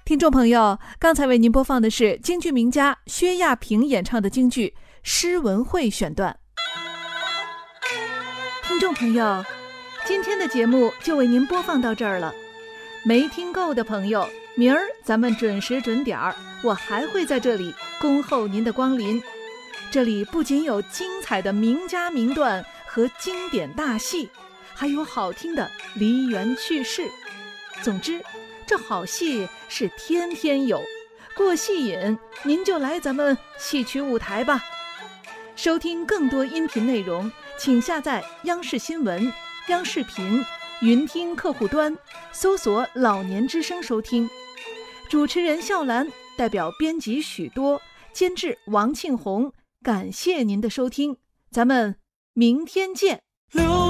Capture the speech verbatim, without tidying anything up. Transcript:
听众朋友，刚才为您播放的是京剧名家薛亚平演唱的京剧《诗文会》选段。听众朋友，今天的节目就为您播放到这儿了。没听够的朋友，明儿咱们准时准点儿，我还会在这里恭候您的光临。这里不仅有精彩的名家名段和经典大戏，还有好听的梨园趣事。总之，这好戏是天天有，过戏瘾您就来咱们戏曲舞台吧。收听更多音频内容，请下载央视新闻、央视频、云听客户端，搜索老年之声收听。主持人笑兰代表编辑许多，监制王庆红，感谢您的收听，咱们明天见。